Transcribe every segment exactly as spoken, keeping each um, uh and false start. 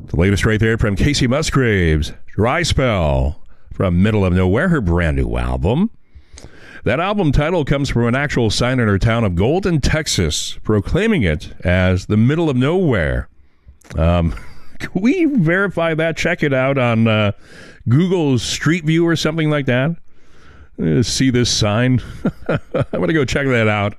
The latest right there from Casey Musgraves, Dry Spell, from Middle of Nowhere, her brand new album. That album title comes from an actual sign in her town of Golden, Texas, proclaiming it as the middle of nowhere. Um, can we verify that? Check it out on uh, Google Street View or something like that. Uh, see this sign? I'm going to go check that out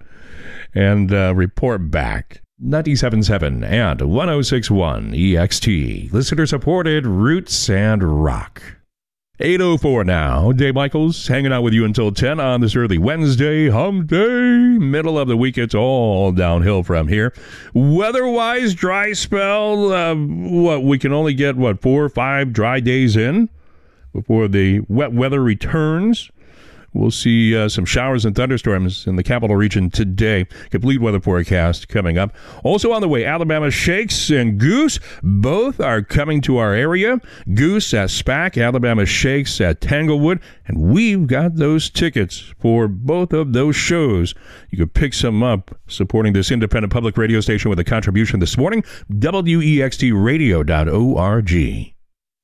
and uh, report back. ninety-seven point seven and one oh six point one E X T. Listener-supported Roots and Rock. eight oh four now. Dave Michaels hanging out with you until ten on this early Wednesday, hump day. Middle of the week, it's all downhill from here. Weather-wise, dry spell. Uh, what, we can only get, what, four or five dry days in before the wet weather returns. We'll see uh, some showers and thunderstorms in the capital region today. Complete weather forecast coming up. Also on the way, Alabama Shakes and Goose. Both are coming to our area. Goose at SPAC, Alabama Shakes at Tanglewood. And we've got those tickets for both of those shows. You could pick some up supporting this independent public radio station with a contribution this morning. W E X T radio dot org.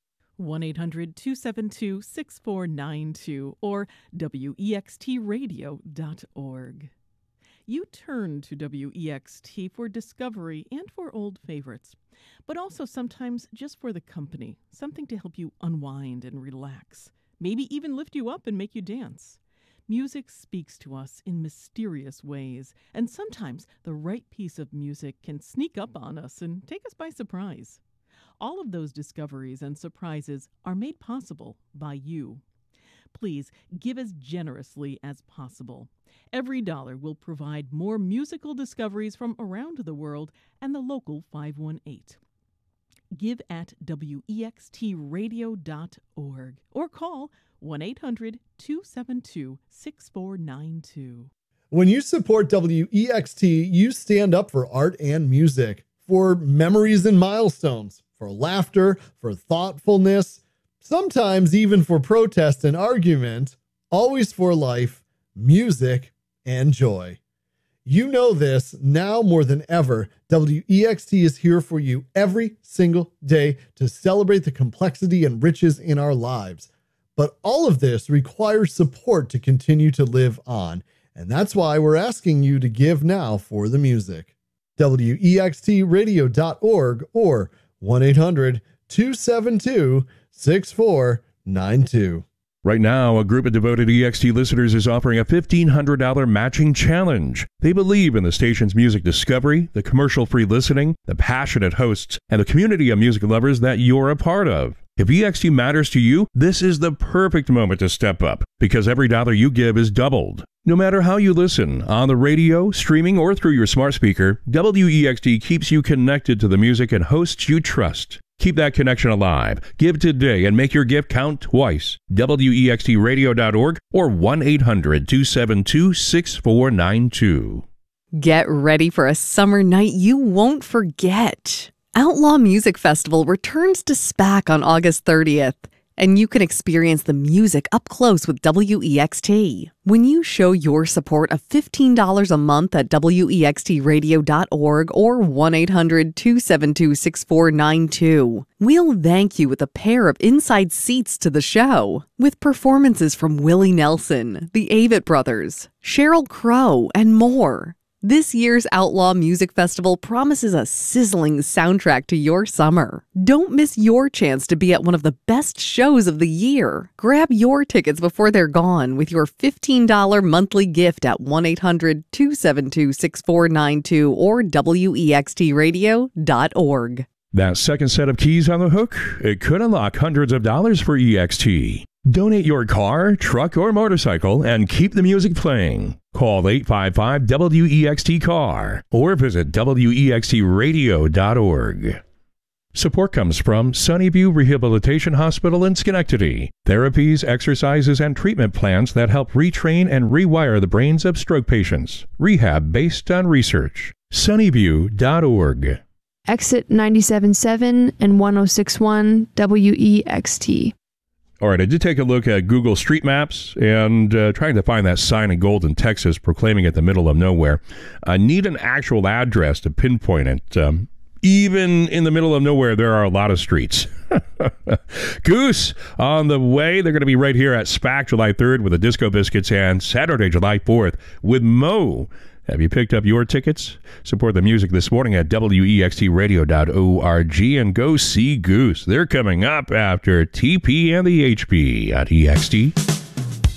one eight hundred two seven two six four nine two or W E X T radio dot org. You turn to W E X T for discovery and for old favorites, but also sometimes just for the company, something to help you unwind and relax, maybe even lift you up and make you dance. Music speaks to us in mysterious ways, and sometimes the right piece of music can sneak up on us and take us by surprise. All of those discoveries and surprises are made possible by you. Please give as generously as possible. Every dollar will provide more musical discoveries from around the world and the local five one eight. Give at W E X T radio dot org or call one eight hundred two seven two six four nine two. When you support W E X T, you stand up for art and music, for memories and milestones, for laughter, for thoughtfulness, sometimes even for protest and argument, always for life, music, and joy. You know this, now more than ever, W E X T is here for you every single day to celebrate the complexity and riches in our lives. But all of this requires support to continue to live on, and that's why we're asking you to give now for the music. W E X T radio dot org or one eight hundred two seven two six four nine two. Right now, a group of devoted E X T listeners is offering a fifteen hundred dollars matching challenge. They believe in the station's music discovery, the commercial-free listening, the passionate hosts, and the community of music lovers that you're a part of. If E X T matters to you, this is the perfect moment to step up, because every dollar you give is doubled. No matter how you listen, on the radio, streaming, or through your smart speaker, W E X T keeps you connected to the music and hosts you trust. Keep that connection alive. Give today and make your gift count twice. W E X T radio dot org or one eight hundred two seven two six four nine two. Get ready for a summer night you won't forget. Outlaw Music Festival returns to SPAC on August thirtieth, and you can experience the music up close with W E X T. When you show your support of fifteen dollars a month at W E X T radio dot org or one eight hundred two seven two six four nine two, we'll thank you with a pair of inside seats to the show, with performances from Willie Nelson, the Avett Brothers, Sheryl Crow, and more. This year's Outlaw Music Festival promises a sizzling soundtrack to your summer. Don't miss your chance to be at one of the best shows of the year. Grab your tickets before they're gone with your fifteen dollars monthly gift at one eight hundred two seven two six four nine two or W E X T radio dot org. That second set of keys on the hook, it could unlock hundreds of dollars for E X T. Donate your car, truck, or motorcycle and keep the music playing. Call eight five five W E X T C A R or visit W E X T radio dot org. Support comes from Sunnyview Rehabilitation Hospital in Schenectady. Therapies, exercises, and treatment plans that help retrain and rewire the brains of stroke patients. Rehab based on research. Sunnyview dot org. Exit ninety-seven point seven and one oh six point one W E X T. All right, I did take a look at Google Street Maps and uh, trying to find that sign in Golden, Texas, proclaiming it the middle of nowhere. I need an actual address to pinpoint it. Um, Even in the middle of nowhere, there are a lot of streets. Goose on the way. They're going to be right here at SPAC July third with the Disco Biscuits and Saturday, July fourth with Mo. Have you picked up your tickets? Support the music this morning at W E X T radio dot org and go see Goose. They're coming up after T P and the H P at E X T.